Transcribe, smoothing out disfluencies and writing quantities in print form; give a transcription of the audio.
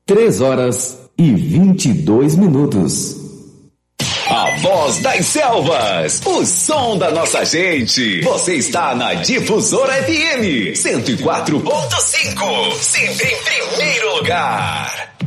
3h22. A voz das selvas, o som da nossa gente. Você está na Difusora FM 104.5, sempre em primeiro lugar.